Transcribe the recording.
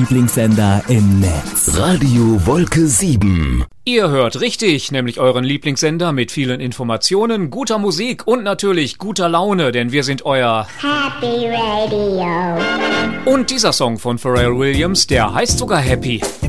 Lieblingssender im Netz. Radio Wolke 7. Ihr hört richtig, nämlich euren Lieblingssender mit vielen Informationen, guter Musik und natürlich guter Laune, denn wir sind euer Happy Radio. Und dieser Song von Pharrell Williams, der heißt sogar Happy.